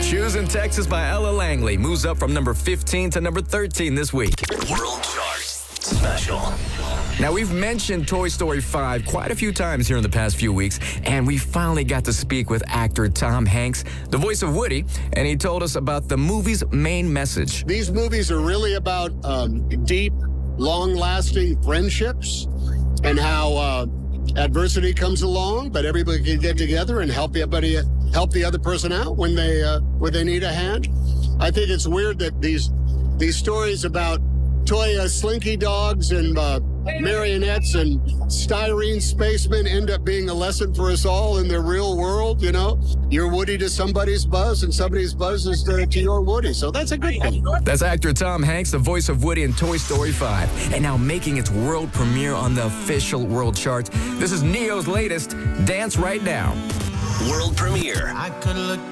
Shoes in Texas by Ella Langley moves up from number 15 to number 13 this week. World Chart Special. Now, we've mentioned Toy Story 5 quite a few times here in the past few weeks, and we finally got to speak with actor Tom Hanks, the voice of Woody, and he told us about the movie's main message. These movies are really about deep, long-lasting friendships and how adversity comes along, but everybody can get together and help the other person out when they need a hand. I think it's weird that these stories about toy slinky dogs and marionettes and styrene spacemen end up being a lesson for us all in the real world. You know, you're Woody to somebody's Buzz, and somebody's Buzz is to your Woody. So that's a good thing. That's actor Tom Hanks, the voice of Woody in Toy Story 5, and now making its world premiere on the official world charts. This is Neo's latest, Dance Right Now. World premiere.